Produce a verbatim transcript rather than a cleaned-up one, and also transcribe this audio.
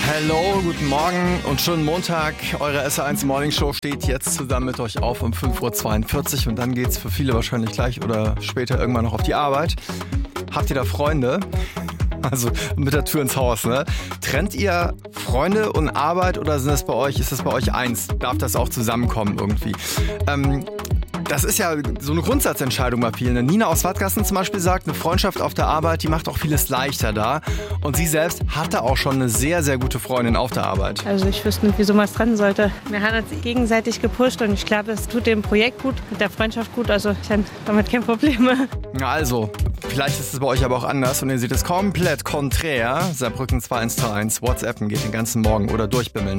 Hallo, guten Morgen und schönen Montag. Eure S R eins Morning Show steht jetzt zusammen mit euch auf um fünf Uhr zweiundvierzig und dann geht's für viele wahrscheinlich gleich oder später irgendwann noch auf die Arbeit. Habt ihr da Freunde? Also mit der Tür ins Haus, ne? Trennt ihr Freunde und Arbeit oder sind das bei euch, ist das bei euch eins? Darf das auch zusammenkommen irgendwie? Ähm, Das ist ja so eine Grundsatzentscheidung bei vielen. Nina aus Wattgassen zum Beispiel sagt, eine Freundschaft auf der Arbeit, die macht auch vieles leichter da. Und sie selbst hatte auch schon eine sehr, sehr gute Freundin auf der Arbeit. Also ich wüsste nicht, wieso man es trennen sollte. Wir haben uns gegenseitig gepusht und ich glaube, das tut dem Projekt gut, mit der Freundschaft gut. Also ich habe damit keine Probleme. Ja, also, vielleicht ist es bei euch aber auch anders und ihr seht es komplett konträr. Saarbrücken zwei eins drei eins, WhatsAppen geht den ganzen Morgen oder durchbimmeln.